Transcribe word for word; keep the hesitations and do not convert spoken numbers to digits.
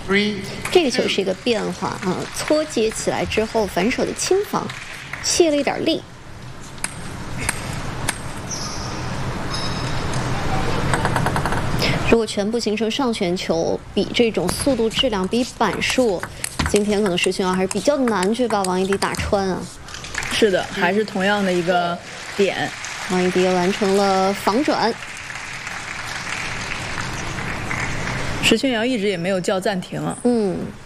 这个球是一个变化啊，搓接起来之后，反手的轻防，泄了一点力。如果全部形成上旋球，比这种速度、质量、比板数，今天可能石鑫瑶还是比较难去把王艺迪打穿啊。 是的，还是同样的一个点。 王艺迪完成了防转。 石鑫瑶一直也没有叫暂停啊。 嗯。